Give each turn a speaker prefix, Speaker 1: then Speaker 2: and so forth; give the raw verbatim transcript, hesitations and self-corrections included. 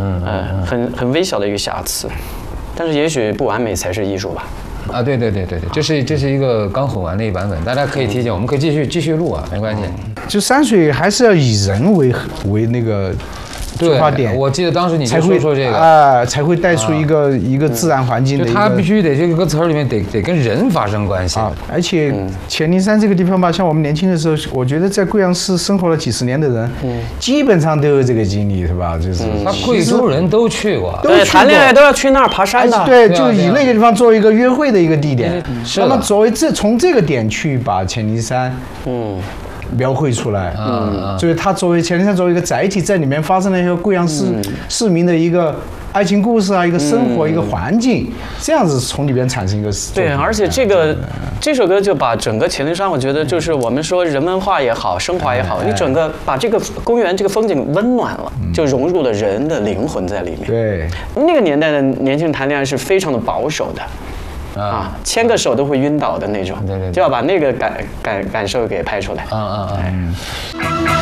Speaker 1: 嗯呃，很很微小的一个瑕疵，但是也许不完美才是艺术吧。
Speaker 2: 啊，对对对对对，这是这是一个刚混完的一版本，大家可以提醒，我们可以继续继续录啊，没关系。
Speaker 3: 就山水还是要以人为为那个出发点，
Speaker 2: 我记得当时你就说说这个
Speaker 3: 啊，才会带出一个一个自然环境的，
Speaker 2: 就它必须得这个词儿里面得得跟人发生关系
Speaker 3: 啊。而且乾陵山这个地方吧，像我们年轻的时候，我觉得在贵阳市生活了几十年的人，基本上都有这个经历，是吧？就是
Speaker 2: 他贵州人都去过，
Speaker 1: 对，谈恋爱都要去那儿爬山的，
Speaker 3: 对，就以那个地方作为一个约会的一个地点。那么作为这从这个点去把乾陵山，嗯。描绘出来，嗯，所以它作为乾陵山作为一个载体，在里面发生了一个贵阳市市民的一个爱情故事啊，一个生活，一个环境，这样子从里边产生一个
Speaker 1: 对，而且这个这首歌就把整个乾陵山，我觉得就是我们说人文化也好，升华也好，你整个把这个公园这个风景温暖了，就融入了人的灵魂在里面。
Speaker 3: 对，
Speaker 1: 那个年代的年轻人谈恋爱是非常的保守的。啊，牵个手都会晕倒的那种，对对，就要把那个感感感受给拍出来。
Speaker 2: 嗯嗯嗯。